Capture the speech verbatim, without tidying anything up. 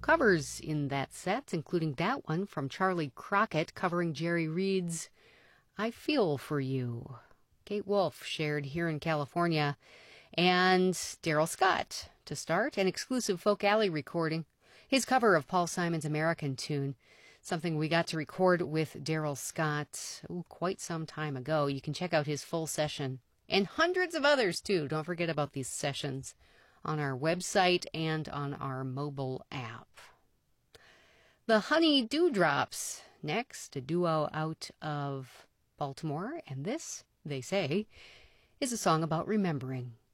covers in that set, including that one from Charlie Crockett covering Jerry Reed's I Feel For You. Kate Wolf shared Here in California, and Daryl Scott, to start, an exclusive Folk Alley recording, his cover of Paul Simon's American Tune, something we got to record with Daryl Scott ooh, quite some time ago. You can check out his full session, and hundreds of others too, don't forget about these sessions, on our website and on our mobile app. The Honey Dewdrops, next, a duo out of Baltimore, and this, they say, is a song about remembering.